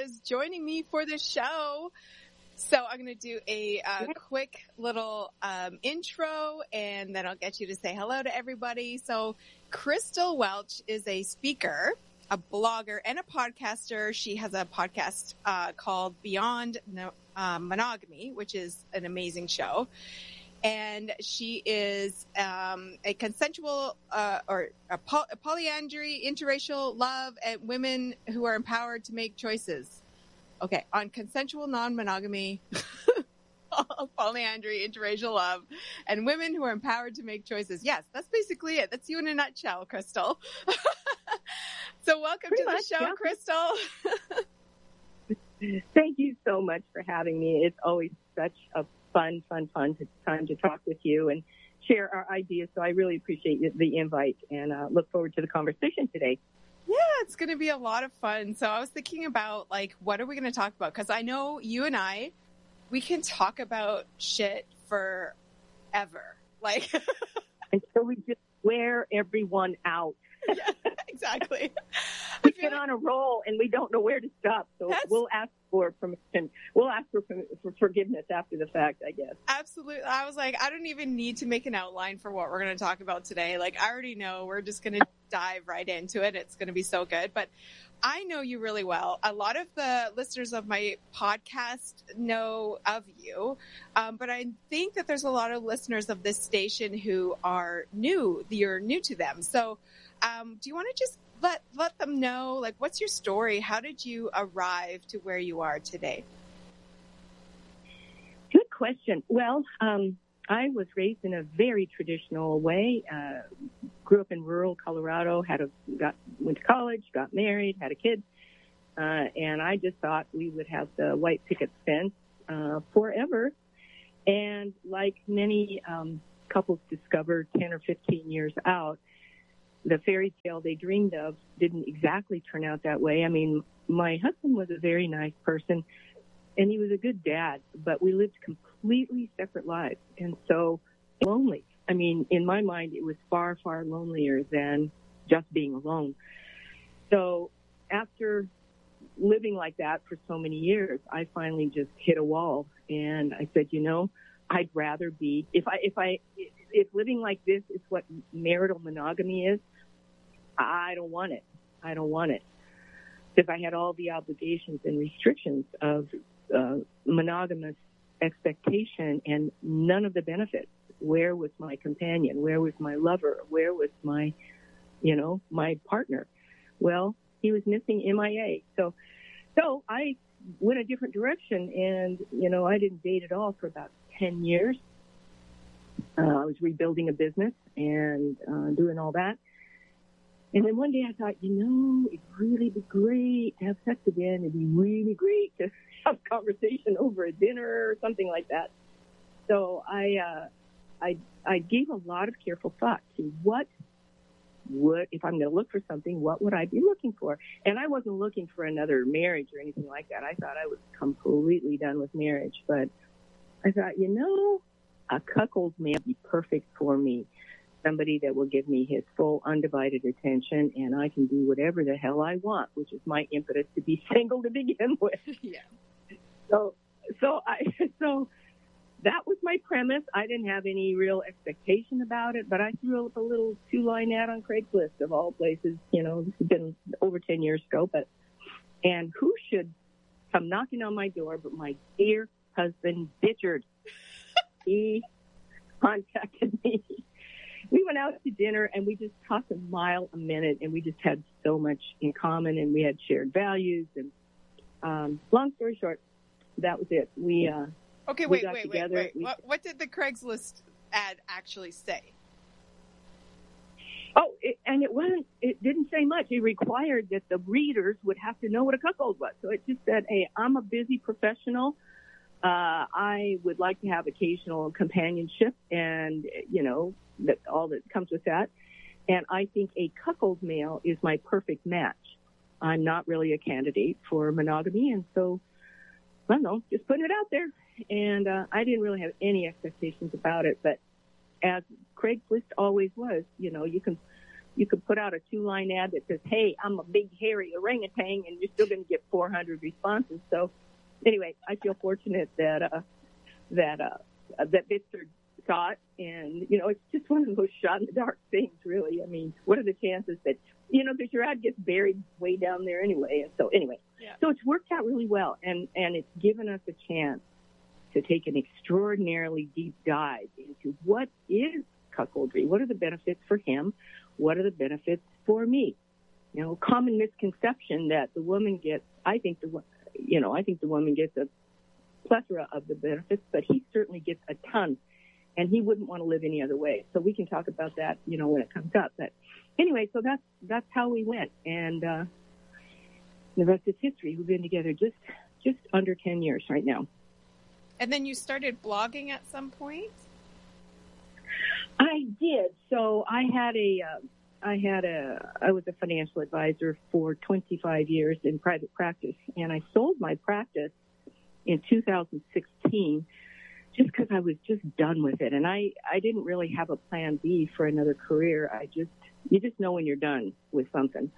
is joining me for the show. So I'm going to do a quick little intro, and then I'll get you to say hello to everybody. So Crystal Welch is a speaker, a blogger, and a podcaster. She has a podcast called Beyond Monogamy, which is an amazing show. And she is a consensual or a polyandry, interracial love, and women who are empowered to make choices. Okay, on consensual non-monogamy, polyandry, interracial love, and women who are empowered to make choices. Yes, that's basically it. That's you in a nutshell, Crystal. So welcome to the show, yeah. Crystal. Thank you so much for having me. It's always such a fun time to talk with you and share our ideas. So I really appreciate the invite and look forward to the conversation today. Yeah, it's going to be a lot of fun. So I was thinking about, like, what are we going to talk about? Because I know you and I, we can talk about shit forever. Like, until we just wear everyone out. Yeah, exactly. We get on a roll and we don't know where to stop. So we'll ask for permission. We'll ask for forgiveness after the fact, I guess. Absolutely. I was like, I don't even need to make an outline for what we're going to talk about today. Like, I already know we're just going to dive right into it. It's going to be so good. But I know you really well. A lot of the listeners of my podcast know of you. But I think that there's a lot of listeners of this station who are new. You're new to them. So do you want to just let them know, like, what's your story? How did you arrive to where you are today? Good question. Well, I was raised in a very traditional way. Grew up in rural Colorado, went to college, got married, had a kid, and I just thought we would have the white picket fence forever. And like many couples discover 10 or 15 years out, the fairy tale they dreamed of didn't exactly turn out that way. I mean, my husband was a very nice person, and he was a good dad, but we lived completely separate lives, and so lonely. I mean, in my mind, it was far, far lonelier than just being alone. So after living like that for so many years, I finally just hit a wall, and I said, I'd rather be, if living like this is what marital monogamy is, I don't want it. I don't want it. Because I had all the obligations and restrictions of monogamous expectation and none of the benefits. Where was my companion? Where was my lover? Where was my partner? Well, he was missing MIA. So I went a different direction, and, I didn't date at all for about 10 years. I was rebuilding a business and doing all that. And then one day I thought, it'd really be great to have sex again. It'd be really great to have a conversation over a dinner or something like that. So I gave a lot of careful thought to if I'm going to look for something, what would I be looking for? And I wasn't looking for another marriage or anything like that. I thought I was completely done with marriage. But I thought, a cuckold may be perfect for me. Somebody that will give me his full undivided attention, and I can do whatever the hell I want, which is my impetus to be single to begin with. Yeah. So that was my premise. I didn't have any real expectation about it, but I threw up a little 2-line ad on Craigslist of all places. This has been over 10 years ago, and who should come knocking on my door but my dear husband, Richard. He contacted me. We went out to dinner, and we just talked a mile a minute, and we just had so much in common, and we had shared values. And long story short, that was it. Wait. What did the Craigslist ad actually say? Oh, it didn't say much. It required that the readers would have to know what a cuckold was. So it just said, hey, I'm a busy professional. I would like to have occasional companionship and, all that comes with that. And I think a cuckold male is my perfect match. I'm not really a candidate for monogamy. And so, I don't know, just putting it out there. And I didn't really have any expectations about it. But as Craigslist always was, you can you could put out a 2-line ad that says, "Hey, I'm a big hairy orangutan," and you're still going to get 400 responses. So anyway, I feel fortunate that Bitster saw it, and it's just one of those shot in the dark things, really. I mean, what are the chances that because your ad gets buried way down there anyway? And so anyway, So it's worked out really well, and it's given us a chance to take an extraordinarily deep dive into what is cuckoldry. What are the benefits for him? What are the benefits for me? Common misconception that the woman gets. I think the woman gets a plethora of the benefits, but he certainly gets a ton, and he wouldn't want to live any other way. So we can talk about that, when it comes up. But anyway, so that's how we went, and the rest is history. We've been together just under 10 years right now. And then you started blogging at some point? I did. So I was a financial advisor for 25 years in private practice, and I sold my practice in 2016 just because I was just done with it. And I didn't really have a plan B for another career. You just know when you're done with something.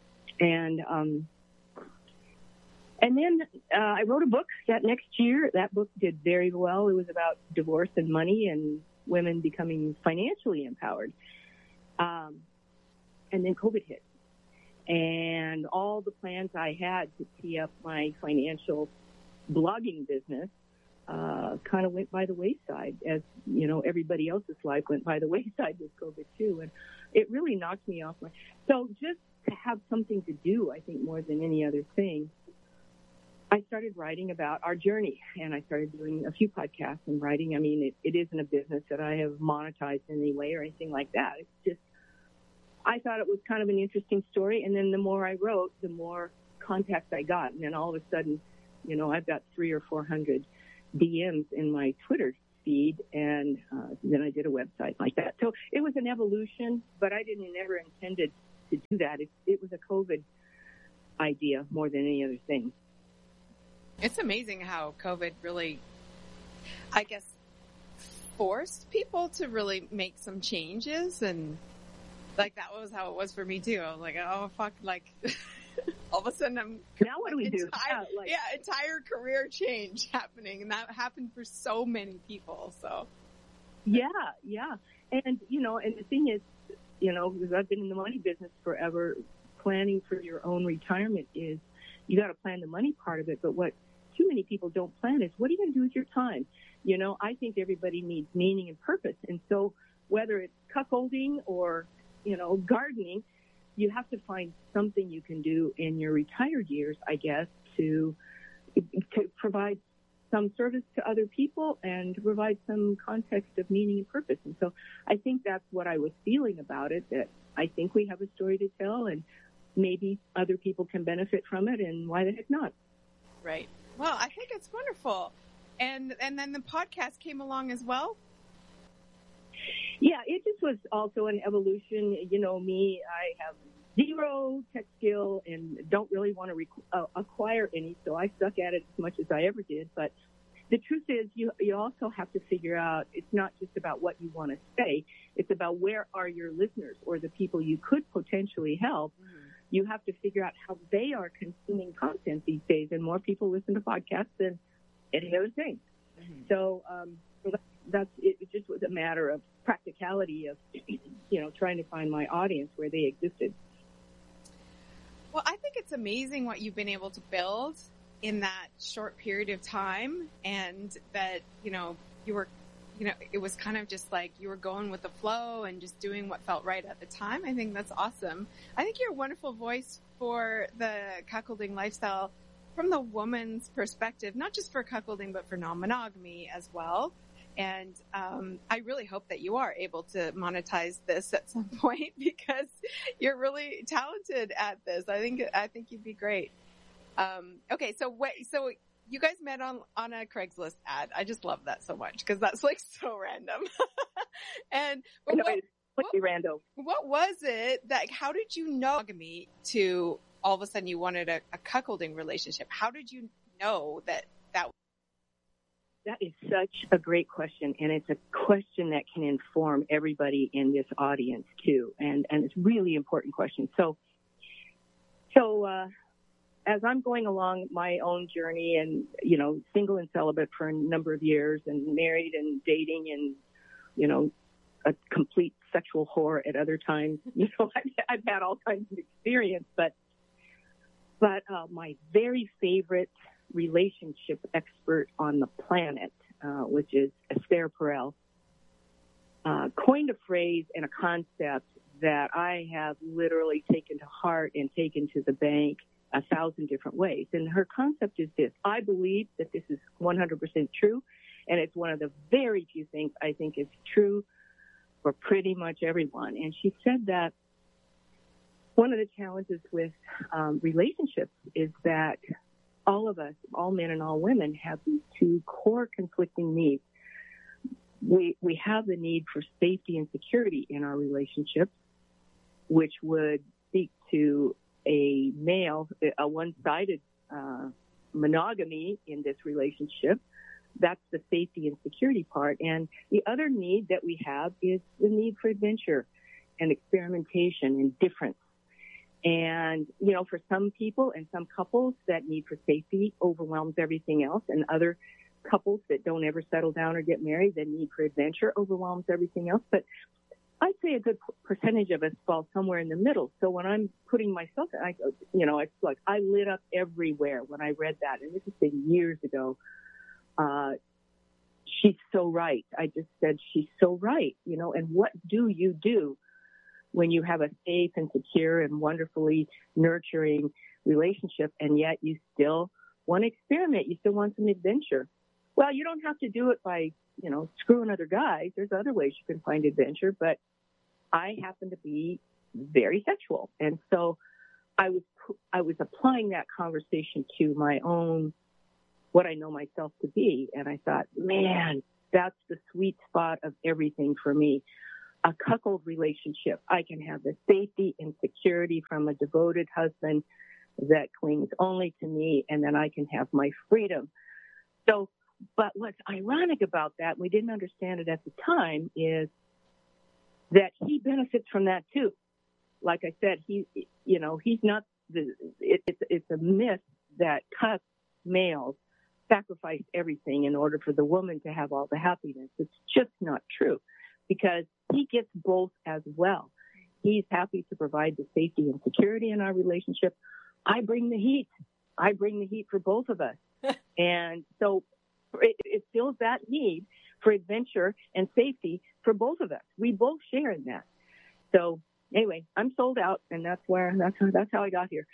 And then I wrote a book that next year. That book did very well. It was about divorce and money and women becoming financially empowered. And then COVID hit. And all the plans I had to tee up my financial blogging business kind of went by the wayside, as, everybody else's life went by the wayside with COVID too. And it really knocked me off so just to have something to do, I think more than any other thing, I started writing about our journey, and I started doing a few podcasts and writing. I mean, it isn't a business that I have monetized in any way or anything like that. It's just, I thought it was kind of an interesting story. And then the more I wrote, the more contacts I got. And then all of a sudden, I've got 300 or 400 DMs in my Twitter feed. And then I did a website like that. So it was an evolution, but I never intended to do that. It was a COVID idea more than any other thing. It's amazing how COVID really, I guess, forced people to really make some changes. And like, that was how it was for me too. I was like, oh, fuck, like all of a sudden now what do we do? Entire career change happening. And that happened for so many people. So. Yeah. And, and the thing is, because I've been in the money business forever, planning for your own retirement is, you got to plan the money part of it, but what too many people don't plan is, what are you going to do with your time? I think everybody needs meaning and purpose. And so whether it's cuckolding or, gardening, you have to find something you can do in your retired years, I guess, to provide some service to other people and to provide some context of meaning and purpose. And so I think that's what I was feeling about it, that I think we have a story to tell, and maybe other people can benefit from it, and why the heck not? Right. Well, I think it's wonderful. And then the podcast came along as well? Yeah, it just was also an evolution. Me, I have zero tech skill and don't really want to acquire any, so I suck at it as much as I ever did. But the truth is, you also have to figure out, it's not just about what you want to say, it's about where are your listeners or the people you could potentially help. Mm-hmm. You have to figure out how they are consuming content these days, and more people listen to podcasts than any other thing. Mm-hmm. So it just was a matter of practicality of, trying to find my audience where they existed. Well, I think it's amazing what you've been able to build in that short period of time, and that, you were, it was kind of just like you were going with the flow and just doing what felt right at the time. I think that's awesome. I think you're a wonderful voice for the cuckolding lifestyle from the woman's perspective, not just for cuckolding, but for non-monogamy as well. And I really hope that you are able to monetize this at some point, because you're really talented at this. I think you'd be great. Okay, so you guys met on a Craigslist ad. I just love that so much, because that's like so random. Random. What was it that? How did you know monogamy to all of a sudden you wanted a cuckolding relationship? How did you know that? that is such a great question, and it's a question that can inform everybody in this audience too, and it's a really important question. So as I'm going along my own journey, and single and celibate for a number of years, and married and dating, and a complete sexual whore at other times, I've had all kinds of experience, but my very favorite relationship expert on the planet, which is Esther Perel, coined a phrase and a concept that I have literally taken to heart and taken to the bank 1,000 different ways. And her concept is this: I believe that this is 100% true, and it's one of the very few things I think is true for pretty much everyone. And she said that one of the challenges with relationships is that all of us, all men and all women, have these two core conflicting needs. We have the need for safety and security in our relationships, which would speak to a one-sided monogamy in this relationship. That's the safety and security part. And the other need that we have is the need for adventure and experimentation and difference. And, for some people and some couples, that need for safety overwhelms everything else. And other couples that don't ever settle down or get married, the need for adventure overwhelms everything else. But I'd say a good percentage of us fall somewhere in the middle. So when I'm putting myself in, it's like I lit up everywhere when I read that. And this has been years ago. She's so right. I just said, she's so right, and what do you do when you have a safe and secure and wonderfully nurturing relationship, and yet you still want to experiment, you still want some adventure? Well, you don't have to do it by, screwing other guys. There's other ways you can find adventure, but I happen to be very sexual. And so I was applying that conversation to my own, what I know myself to be. And I thought, man, that's the sweet spot of everything for me. A cuckold relationship. I can have the safety and security from a devoted husband that clings only to me, and then I can have my freedom. So, but what's ironic about that, we didn't understand it at the time, is that he benefits from that too. Like I said, he's not it's a myth that cuck males sacrifice everything in order for the woman to have all the happiness. It's just not true, because he gets both as well. He's happy to provide the safety and security in our relationship. I bring the heat. I bring the heat for both of us. And so it fills that need for adventure and safety for both of us. We both share in that. So anyway, I'm sold out, and that's how I got here.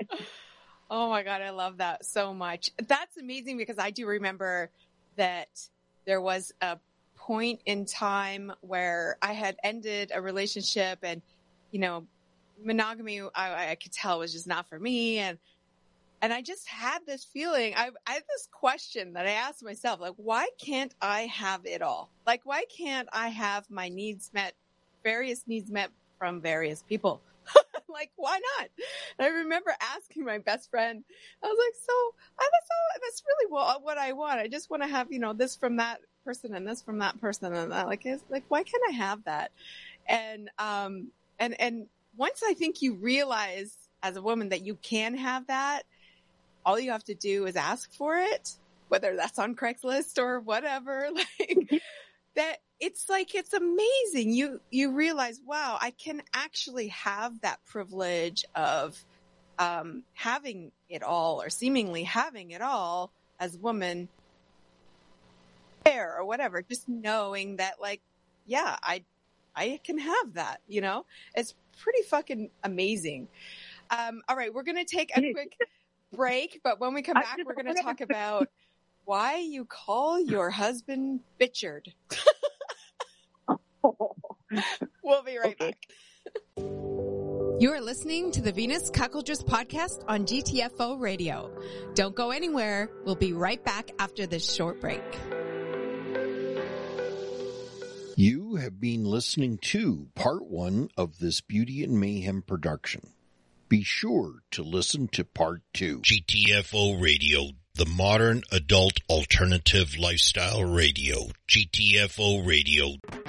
Oh my God, I love that so much. That's amazing, because I do remember that there was a point in time where I had ended a relationship, and, monogamy, I could tell was just not for me. And I just had this feeling, I had this question that I asked myself, like, why can't I have it all? Like, why can't I have my needs met, various needs met from various people? Like, why not? And I remember asking my best friend, I was like, that's really what I want. I just want to have, this from that person and this from that person. And that, like, why can't I have that? And once I think you realize as a woman that you can have that, all you have to do is ask for it, whether that's on Craigslist or whatever, like that. It's amazing. You realize, wow, I can actually have that privilege of, having it all, or seemingly having it all as a woman, or whatever, just knowing that, like, yeah, I can have that, it's pretty fucking amazing. All right. We're going to take a quick break, but when we come back, we're going to talk about why you call your husband Bitchard. We'll be right back. You are listening to the Venus Cuckoldress podcast on GTFO Radio. Don't go anywhere. We'll be right back after this short break. You have been listening to part 1 of this Beauty and Mayhem production. Be sure to listen to Part 2. GTFO Radio, the modern adult alternative lifestyle radio. GTFO Radio.